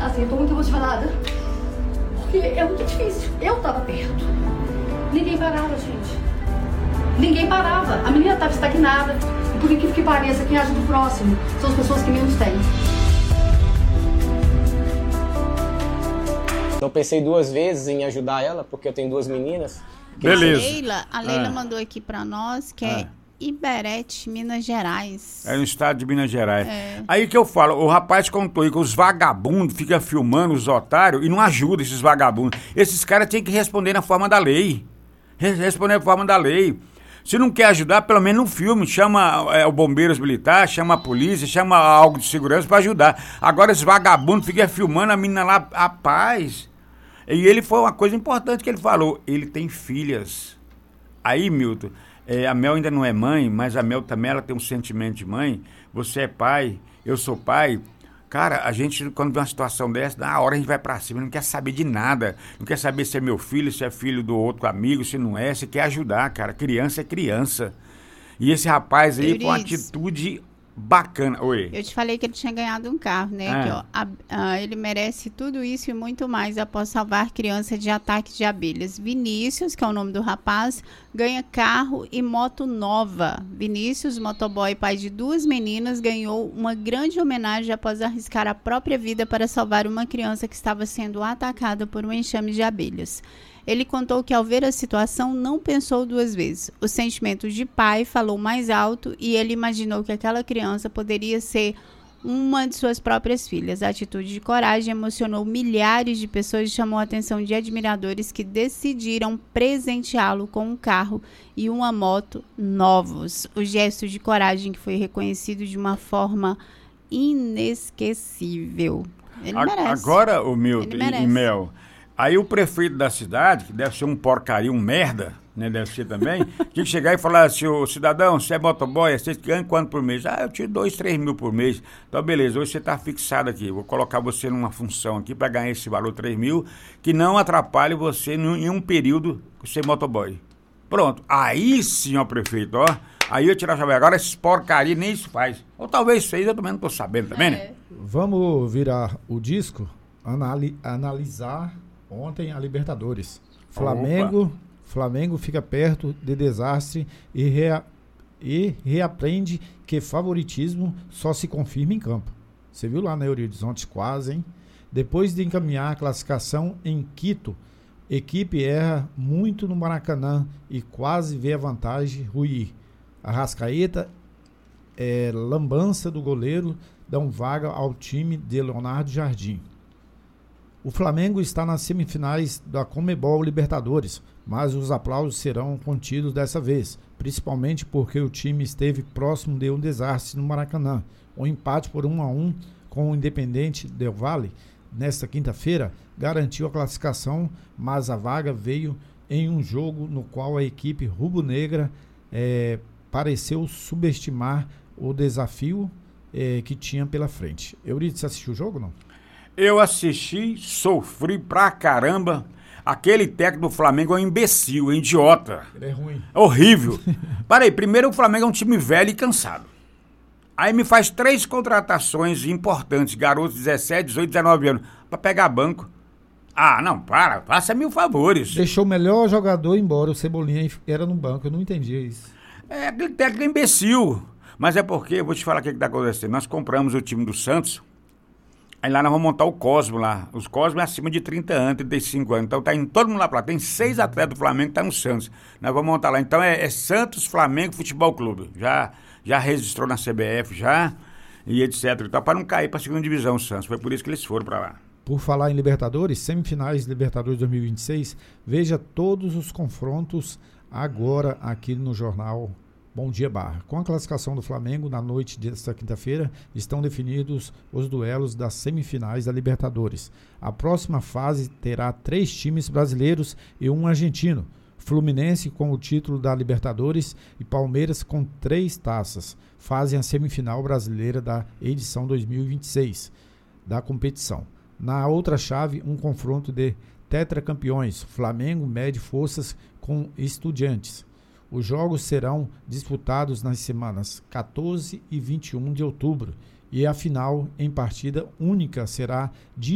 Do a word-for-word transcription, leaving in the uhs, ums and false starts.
assim, eu tô muito emocionada. Porque é muito difícil. Eu tava perto. Ninguém parava, gente. Ninguém parava. A menina tava estagnada. E por incrível que pareça, quem ajuda o próximo são as pessoas que menos têm. Eu pensei duas vezes em ajudar ela, porque eu tenho duas meninas. Beleza. A Leila, a Leila é. mandou aqui pra nós que é, É. Iberete, Minas Gerais. É no estado de Minas Gerais. É. Aí que eu falo, o rapaz contou aí que os vagabundos ficam filmando os otários e não ajuda esses vagabundos. Esses caras têm que responder na forma da lei. Res- Responder na forma da lei. Se não quer ajudar, pelo menos no filme, chama é, o bombeiros militar, chama a polícia, chama algo de segurança pra ajudar. Agora esses vagabundos ficam filmando a menina lá, a paz. E ele foi uma coisa importante que ele falou, ele tem filhas. Aí, Milton, é, a Mel ainda não é mãe, mas a Mel também ela tem um sentimento de mãe. Você é pai, eu sou pai. Cara, a gente, quando vê uma situação dessa, na hora a gente vai pra cima, não quer saber de nada. Não quer saber se é meu filho, se é filho do outro amigo, se não é. Se quer ajudar, cara. Criança é criança. E esse rapaz aí foi uma Euridice. atitude bacana. Oi. Eu te falei que ele tinha ganhado um carro, né? Ah. Aqui, ó, a- a- ele merece tudo isso e muito mais após salvar criança de ataque de abelhas. Vinícius, que é o nome do rapaz, ganha carro e moto nova. Vinícius, motoboy, pai de duas meninas, ganhou uma grande homenagem após arriscar a própria vida para salvar uma criança que estava sendo atacada por um enxame de abelhas. Ele contou que ao ver a situação não pensou duas vezes. O sentimento de pai falou mais alto e ele imaginou que aquela criança poderia ser uma de suas próprias filhas. A atitude de coragem emocionou milhares de pessoas e chamou a atenção de admiradores que decidiram presenteá-lo com um carro e uma moto novos. O gesto de coragem que foi reconhecido de uma forma inesquecível. Ele A- merece. Agora, o Milton Ele e, e merece. Mel, aí o prefeito da cidade, que deve ser um porcaria, um merda, né, deve ser também, tinha que chegar e falar assim, ô cidadão, você é motoboy, você ganha quanto por mês? Ah, eu tiro dois, três mil por mês. Então, beleza, hoje você está fixado aqui, vou colocar você numa função aqui para ganhar esse valor, três mil, que não atrapalhe você em um período ser motoboy. Pronto, aí sim, ó, prefeito, ó, aí eu tirar a chave. Agora esses porcaria nem isso faz. Ou talvez fez, eu também não tô sabendo também, né? Vamos virar o disco, anali- analisar ontem a Libertadores. Flamengo, Flamengo fica perto de desastre e, rea- e reaprende que favoritismo só se confirma em campo. Você viu lá na Horizonte quase, hein? Depois de encaminhar a classificação em Quito, equipe erra muito no Maracanã e quase vê a vantagem ruir. Arrascaeta, é, lambança do goleiro, dão vaga ao time de Leonardo Jardim. O Flamengo está nas semifinais da Conmebol Libertadores, mas os aplausos serão contidos dessa vez, principalmente porque o time esteve próximo de um desastre no Maracanã. O empate por um a um com o Independente Del Valle nesta quinta-feira garantiu a classificação, mas a vaga veio em um jogo no qual a equipe rubro-negra eh, pareceu subestimar o desafio eh, que tinha pela frente. Euridice, você assistiu o jogo ou não? Eu assisti, sofri pra caramba. Aquele técnico do Flamengo é um imbecil, é um idiota. Ele é ruim. É horrível. Parei, primeiro o Flamengo é um time velho e cansado. Aí me faz três contratações importantes, garotos de dezessete, dezoito, dezenove anos, pra pegar banco. Ah, não, para, faça mil favores. Deixou o melhor jogador embora, o Cebolinha era no banco, eu não entendi isso. É, aquele técnico é imbecil. Mas é porque, eu vou te falar o que está acontecendo. Nós compramos o time do Santos, aí lá nós vamos montar o Cosmo lá. Os Cosmos é acima de trinta anos, trinta e cinco anos. Então tá indo todo mundo lá pra lá. Tem seis atletas do Flamengo que tá no Santos. Nós vamos montar lá. Então é, é Santos Flamengo Futebol Clube. Já, já registrou na C B F, já, e etcétera. Então, para não cair pra segunda divisão o Santos. Foi por isso que eles foram pra lá. Por falar em Libertadores, semifinais de Libertadores dois mil e vinte e seis, veja todos os confrontos agora aqui no jornal Bom Dia Barra. Com a classificação do Flamengo na noite desta quinta-feira, estão definidos os duelos das semifinais da Libertadores. A próxima fase terá três times brasileiros e um argentino. Fluminense com o título da Libertadores e Palmeiras com três taças fazem a semifinal brasileira da edição dois mil e vinte e seis da competição. Na outra chave, um confronto de tetracampeões. Flamengo mede forças com Estudiantes. Os jogos serão disputados nas semanas quatorze e vinte e um de outubro e a final em partida única será dia